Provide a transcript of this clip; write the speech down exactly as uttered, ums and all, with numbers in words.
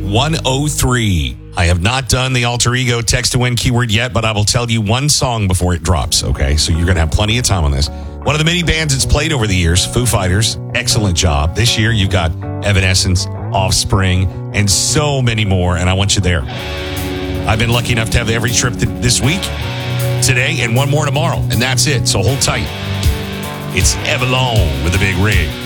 one oh three. I have not done the alter ego text to win keyword yet, but I will tell you one song before it drops, okay? So you're going to have plenty of time on this. One of the many bands it's played over the years, Foo Fighters, excellent job. This year you've got Evanescence, Offspring, and so many more, and I want you there. I've been lucky enough to have every trip th- this week, today, and one more tomorrow, and that's it. So hold tight. It's Evalone with the Big Rig.